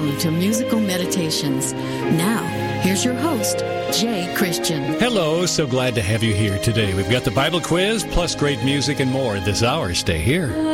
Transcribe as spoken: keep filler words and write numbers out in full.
Welcome to Musical Meditations. Now, here's your host, Jay Christian. Hello, so glad to have you here today. We've got the Bible quiz, plus great music and more this hour. Stay here.